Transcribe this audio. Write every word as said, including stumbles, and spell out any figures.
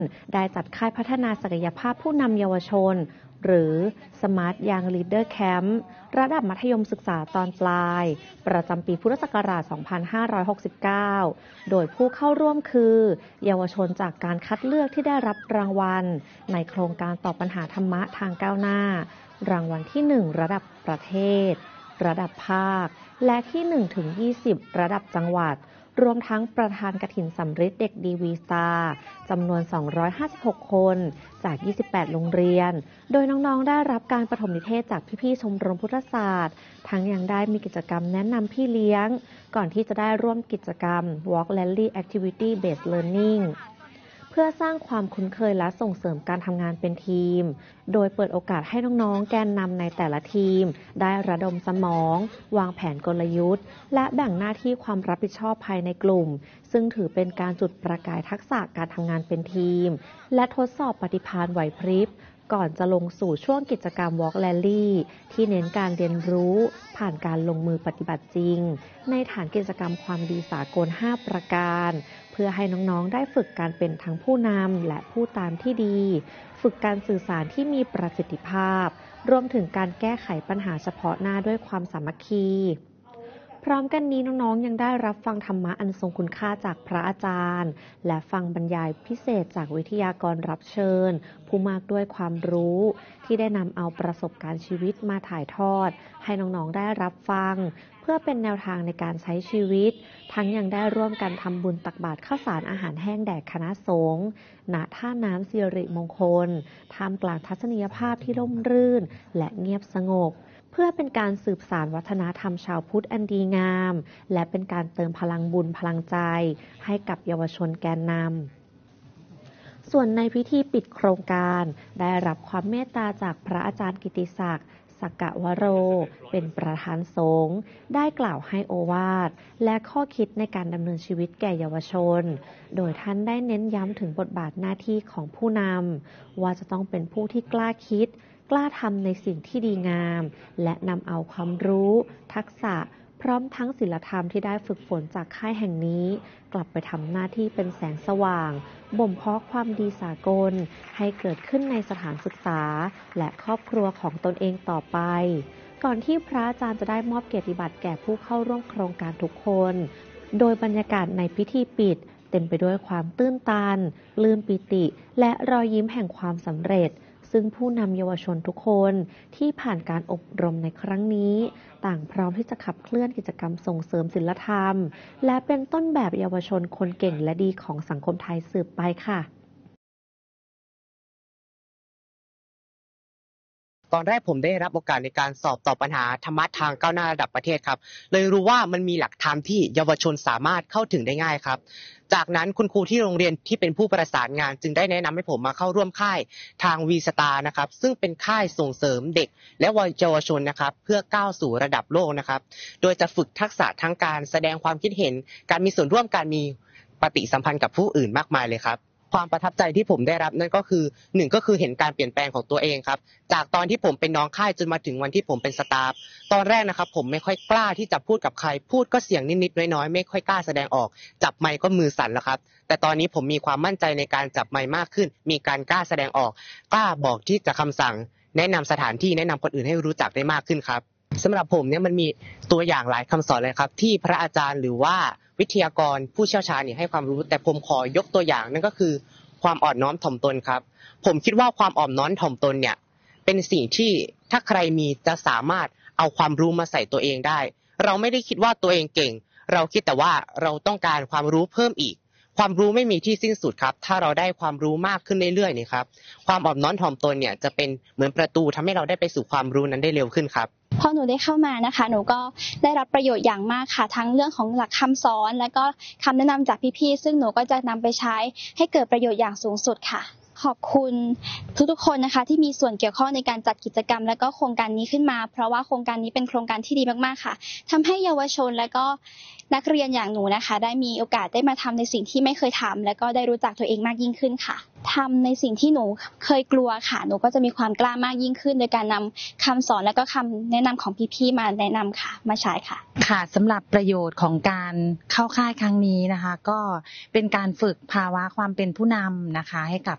ได้จัดค่ายพัฒนาศักยภาพผู้นำเยาวชนหรือ Smart Young Leader Camp ระดับมัธยมศึกษาตอนปลายประจำปีพุทธศักราช สองพันห้าร้อยหกสิบเก้า โดยผู้เข้าร่วมคือเยาวชนจากการคัดเลือกที่ได้รับรางวัลในโครงการตอบปัญหาธรรมะทางก้าวหน้ารางวัลที่ หนึ่ง ระดับประเทศระดับภาคและที่ หนึ่งถึงยี่สิบ ระดับจังหวัดรวมทั้งประธานกฐินสำริดเด็กดีวีสตาร์จำนวน สองร้อยห้าสิบหก คนจาก ยี่สิบแปด โรงเรียนโดยน้องๆได้รับการปฐมนิเทศจากพี่ๆชมรมพุทธศาสตร์ทั้งยังได้มีกิจกรรมแนะนำพี่เลี้ยงก่อนที่จะได้ร่วมกิจกรรม Walk Rally Activity Based Learningเพื่อสร้างความคุ้นเคยและส่งเสริมการทำงานเป็นทีมโดยเปิดโอกาสให้น้องๆแกนนำในแต่ละทีมได้ระดมสมองวางแผนกลยุทธ์และแบ่งหน้าที่ความรับผิดชอบภายในกลุ่มซึ่งถือเป็นการจุดประกายทักษะการทำงานเป็นทีมและทดสอบปฏิภาณไหวพริบก่อนจะลงสู่ช่วงกิจกรรม Walk Rally ที่เน้นการเรียนรู้ผ่านการลงมือปฏิบัติจริงในฐานกิจกรรมความดีสากลห้าประการเพื่อให้น้องๆได้ฝึกการเป็นทั้งผู้นำและผู้ตามที่ดีฝึกการสื่อสารที่มีประสิทธิภาพรวมถึงการแก้ไขปัญหาเฉพาะหน้าด้วยความสามัคคีพร้อมกันนี้น้องๆยังได้รับฟังธรรมะอันทรงคุณค่าจากพระอาจารย์และฟังบรรยายพิเศษจากวิทยากรรับเชิญผู้มากด้วยความรู้ที่ได้นำเอาประสบการณ์ชีวิตมาถ่ายทอดให้น้องๆได้รับฟังเพื่อเป็นแนวทางในการใช้ชีวิตทั้งยังได้ร่วมกันทำบุญตักบาตรข้าวสารอาหารแห้งแด่คณะสงฆ์ณท่าน้ำสิริมงคลท่ามกลางทัศนียภาพที่ร่มรื่นและเงียบสงบเพื่อเป็นการสืบสานวัฒนธรรมชาวพุทธอันดีงามและเป็นการเติมพลังบุญพลังใจให้กับเยาวชนแกนนำส่วนในพิธีปิดโครงการได้รับความเมตตาจากพระอาจารย์กิติศักดิ์สักกะวโรเป็นประธานสงฆ์ได้กล่าวให้โอวาทและข้อคิดในการดำเนินชีวิตแก่เยาวชนโดยท่านได้เน้นย้ำถึงบทบาทหน้าที่ของผู้นำว่าจะต้องเป็นผู้ที่กล้าคิดกล้าทำในสิ่งที่ดีงามและนำเอาความรู้ทักษะพร้อมทั้งศีลธรรมที่ได้ฝึกฝนจากค่ายแห่งนี้กลับไปทำหน้าที่เป็นแสงสว่างบ่มเพาะความดีสากลให้เกิดขึ้นในสถานศึกษาและครอบครัวของตนเองต่อไปก่อนที่พระอาจารย์จะได้มอบเกียรติบัตรแก่ผู้เข้าร่วมโครงการทุกคนโดยบรรยากาศในพิธีปิดเต็มไปด้วยความตื้นตันปลื้มปิติและรอยยิ้มแห่งความสำเร็จซึ่งผู้นำเยาวชนทุกคนที่ผ่านการอบรมในครั้งนี้ต่างพร้อมที่จะขับเคลื่อนกิจกรรมส่งเสริมศีลธรรมและเป็นต้นแบบเยาวชนคนเก่งและดีของสังคมไทยสืบไปค่ะตอนแรกผมได้รับโอกาสในการสอบตอบปัญหาธรรมะทางก้าวหน้าระดับประเทศครับเลยรู้ว่ามันมีหลักธรรมที่เยาวชนสามารถเข้าถึงได้ง่ายครับจากนั้นคุณครูที่โรงเรียนที่เป็นผู้ประสานงานจึงได้แนะนำให้ผมมาเข้าร่วมค่ายทาง วี สตาร์ นะครับซึ่งเป็นค่ายส่งเสริมเด็กและเยาวชนนะครับเพื่อก้าวสู่ระดับโลกนะครับโดยจะฝึกทักษะทั้งการแสดงความคิดเห็นการมีส่วนร่วมการมีปฏิสัมพันธ์กับผู้อื่นมากมายเลยครับความประทับใจที่ผมได้รับนั่นก็คือหนึ่งก็คือเห็นการเปลี่ยนแปลงของตัวเองครับจากตอนที่ผมเป็นน้องค่ายจนมาถึงวันที่ผมเป็นสตาฟตอนแรกนะครับผมไม่ค่อยกล้าที่จะพูดกับใครพูดก็เสียงนิดๆน้อยๆไม่ค่อยกล้าแสดงออกจับไมค์ก็มือสั่นแล้วครับแต่ตอนนี้ผมมีความมั่นใจในการจับไมค์มากขึ้นมีการกล้าแสดงออกกล้าบอกที่จะคำสั่งแนะนำสถานที่แนะนำคนอื่นให้รู้จักได้มากขึ้นครับสำหรับผมเนี่ยมันมีตัวอย่างหลายคำสอนเลยครับที่พระอาจารย์หรือว่าวิทยากรผู้เชี่ยวชาญเนี่ยให้ความรู้แต่ผมขอยกตัวอย่างนั่นก็คือความอ่อนน้อมถ่อมตนครับผมคิดว่าความอ่อนน้อมถ่อมตนเนี่ยเป็นสิ่งที่ถ้าใครมีจะสามารถเอาความรู้มาใส่ตัวเองได้เราไม่ได้คิดว่าตัวเองเก่งเราคิดแต่ว่าเราต้องการความรู้เพิ่มอีกความรู้ไม่มีที่สิ้นสุดครับถ้าเราได้ความรู้มากขึ้นเรื่อยๆนี่ครับความอ่อนน้อมถ่อมตนเนี่ยจะเป็นเหมือนประตูทำให้เราได้ไปสู่ความรู้นั้นได้เร็วขึ้นครับพอหนูได้เข้ามานะคะหนูก็ได้รับประโยชน์อย่างมากค่ะทั้งเรื่องของหลักคำสอนและก็คำแนะนำจากพี่ๆซึ่งหนูก็จะนำไปใช้ให้เกิดประโยชน์อย่างสูงสุดค่ะขอบคุณทุกๆคนนะคะที่มีส่วนเกี่ยวข้องในการจัดกิจกรรมและก็โครงการนี้ขึ้นมาเพราะว่าโครงการนี้เป็นโครงการที่ดีมากๆค่ะทำให้เยาวชนและก็นักเรียนอย่างหนูนะคะได้มีโอกาสได้มาทำในสิ่งที่ไม่เคยทำและก็ได้รู้จักตัวเองมากยิ่งขึ้นค่ะทำในสิ่งที่หนูเคยกลัวค่ะหนูก็จะมีความกล้ามากยิ่งขึ้นโดยการนำคำสอนและก็คำแนะนำของพี่ๆมาแนะนำค่ะมาใช้ค่ะค่ะสำหรับประโยชน์ของการเข้าค่ายครั้งนี้นะคะก็เป็นการฝึกภาวะความเป็นผู้นำนะคะให้กับ